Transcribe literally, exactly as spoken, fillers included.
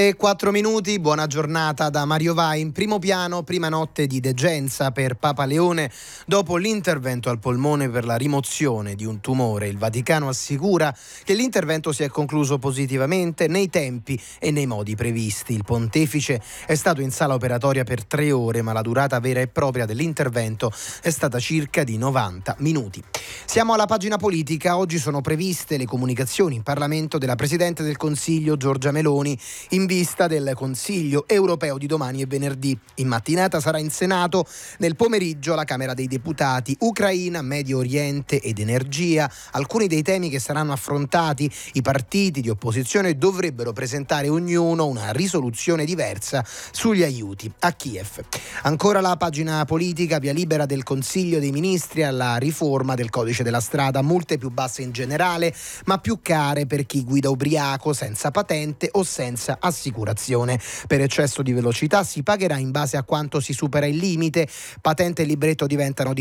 E quattro minuti, buona giornata da Mario Vai. In primo piano, prima notte di degenza per Papa Leone dopo l'intervento al polmone per la rimozione di un tumore. Il Vaticano assicura che l'intervento si è concluso positivamente nei tempi e nei modi previsti. Il pontefice è stato in sala operatoria per tre ore, ma la durata vera e propria dell'intervento è stata circa di novanta minuti. Siamo alla pagina politica. Oggi sono previste le comunicazioni in Parlamento della Presidente del Consiglio Giorgia Meloni in vista del Consiglio europeo di domani e venerdì. In mattinata sarà in Senato, nel pomeriggio la Camera dei Deputati. Ucraina, Medio Oriente ed energia, alcuni dei temi che saranno affrontati. I partiti di opposizione dovrebbero presentare ognuno una risoluzione diversa sugli aiuti a Kiev. Ancora la pagina politica, via libera del Consiglio dei Ministri alla riforma del codice della strada, multe più basse in generale, ma più care per chi guida ubriaco, senza patente o senza assicurazione. Per eccesso di velocità si pagherà in base a quanto si supera il limite, patente e libretto diventano di